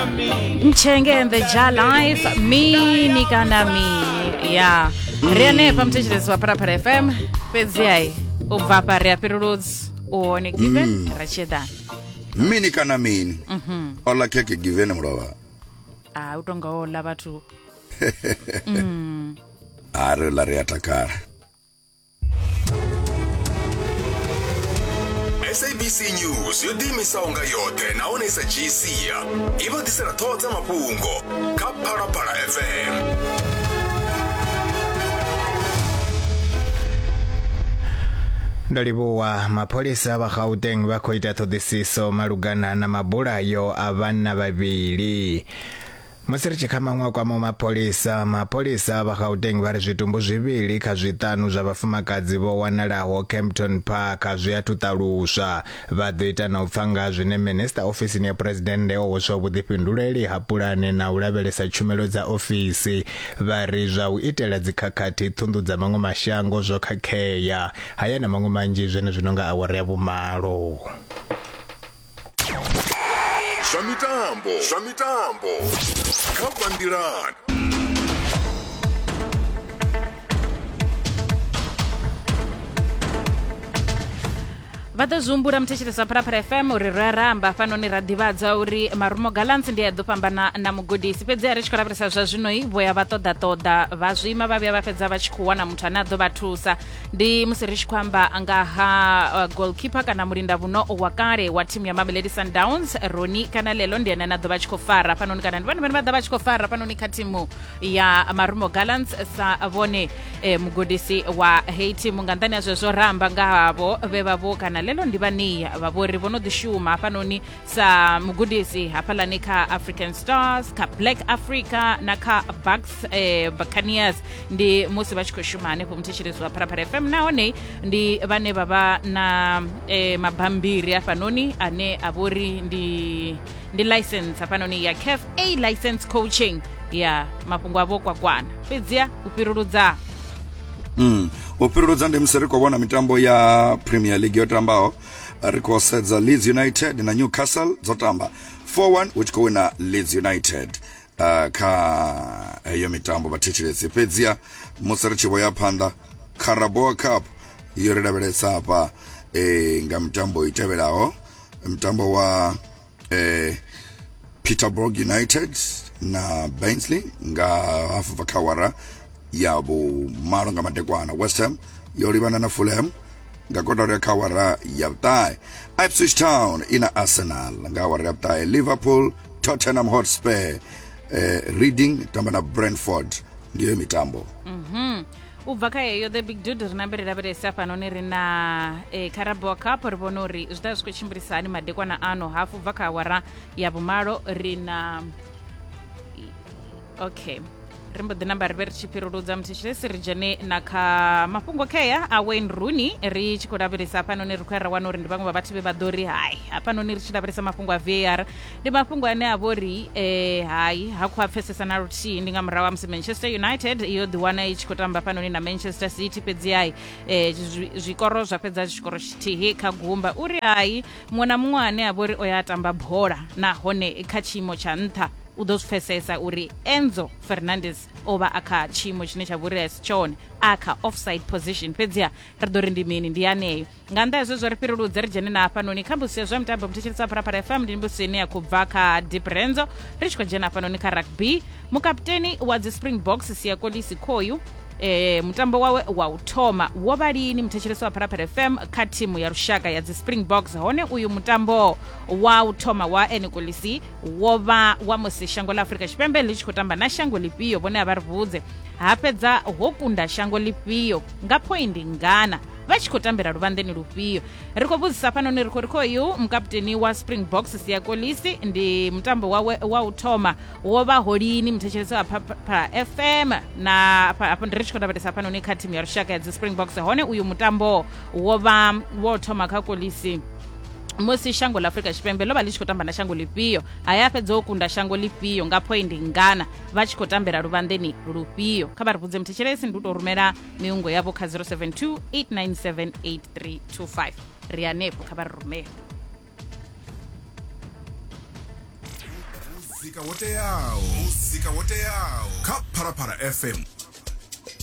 Mchenge and the Ja Life, Mini Kanami. Yeah. Riane pamtechelezo para FM. Peziai. Ubva rea Piruruz. Uone given. Racheda. Mini Kanami. Ola keke given mrowa. Utonga ola batu. Are la rea takara. SABC News yodimisa unga yote naonesa GC ivo disera toza mapungo Kapara FM. Ndalibuwa mapolisa ba Gauteng bakoita thodisiso malugana na mabulayo abana babili. Musirichi kama mwakwa mu mapolisa ba Gauteng bari zwitumbu zwivili kha zwitanu zwa vhafumakadzi vho wanalaho Kempton Park zwiatutaluswa vha ḓo ita na u pfa nga zwine Minister office ya President o zwa vhuḓifhinduleli ha pulane na u lavhelesa tshumelo dza ofisi vhari zwa u itela dzikhakhathi thundu dza maṅwe mashango zwo khakheya haya na maṅwe manzhi zwino nga awara ya vhumalo. Shamitambo. Kabandirani. Vada zumbura mtechilesa para FM uri raramba pano ni radivadza uri Marumo Gallants ndiye dopambana na mugudisi pedzi ari chikorapresa zwa zvino ivo ya vatoda vazvima vavya vapedza vachikuwana muthu ane aḓo vathusa ndi musi ri chikwamba anga ha goalkeeper kana mulinda vuno wa kale wa timu ya Mamelodi Sundowns Roni kana lelo ndiye ane aḓo vachikofara pano ni kana ndivani vha ḓa vachikofara pano ni kha timu ya Marumo Gallants sa vone mugudisi wa Haiti mungandani ya zwo ramba nga havo vevavo kana lelo ndivani vavori vono dishuma panoni sa mugudisi hapalani ka African Stars ka Black Africa na ka Buccaneers ndi musi vachikoshumane pomutechelezo wa para FM naone ndi vane baba na mabambiri apanoni ane avori ndi license apanoni ya CAF A license coaching ya mapungu avo kwakwana pedzia upirurudza upirurudza ndi msiri kuona mitambo ya Premier League yotambao riko sedza Leeds United na Newcastle zotamba 4-1 which go na Leeds United ka hiyo mitambo batichilesi pedzia musiri chivo ya panda Carabao Cup yoredabelesa hapa nga mitambo itebelao mitambo wa Peterborough United na Barnsley nga hafu vakawara yabu maronga matekwana West Ham yoribana na Fulham ngakona kawara yabtai Ipswich Town ina Arsenal ngawara yabtai Liverpool Tottenham Hotspur Reading tamba na Brentford ndiyo mitambo ubva yo the big dude rinamberera pano rina Carabao Cup rivonori zvita zvikochimbirisani madekwana ano hafu ubva kawara yabumaro rina okay rimbo the number ri chipirurudza mutechilesi rijane naka mapungo keya a Wayne Rooney ri chikodaberesa pano ne rikwera wanori ndi vamwe vavati vevadori hai apano ne richidaberesa mapungo a VAR ndi mapungo ane avori hai hakuapfesesa na ruti ndinga murawa msi Manchester United iyo the one ichikotamba pano ne na Manchester City pedzi hai zvikoro zvapedza chikoro chitihi kagumba uri hai mwana mumwe ane avori oyatamba bhora nahone kachimo cha ntha udozifesesa uri Enzo Fernandez oba aka chimo chine chavurira sichone aka offside position pedzia ridori ndimini ndiyaneyo nganda izvozvo ripirurudza rijene napanoni kambusi zva mutambo mutechilesa para FM ndimbusini yakubva ka Deep Renzo richikojena panoni ka rugby mukapteni wa the Springboks Siyakolisi Koyu mutambo wawe wautoma wobalini mutecheleso wa para FM ka timu ya rushaka ya the Springboks hone uyu mutambo wautoma wa Enikolisi wova wa musi shango la Afrika Chipembe lichikotamba na shango lipiyo bone abarivudze hapedza hokunda shango lipiyo nga point ngana vachikotambira ruvandeni rupiyo rikobvuzisa pano nerikoyu mukapteni wa Springboks Siyakolisi ndi mutambo wawe wautoma wova holini mutecheleso wa para FM na apo ndirichikotaberesa pano ne katimu ya rushaka ya the Springboks hone uyu mutambo wova wotoma kakolisi musi shango la Afrika Chipembe lova lichikotamba na shango lipiyo ayapedza okunda shango lipiyo nga point ngana vachikotambira ruvandeni rupiyo kabaribvudze mutechilesi ndutorumera miungo yavo ka 072-897-8325 rianepo kabarumera muzika woteaho kha Phalaphala FM